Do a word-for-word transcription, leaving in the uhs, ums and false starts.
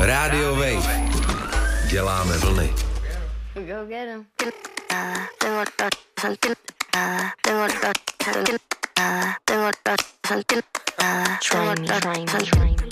Radio Wave. Děláme vlny. Go get him. Try me, try me, try me.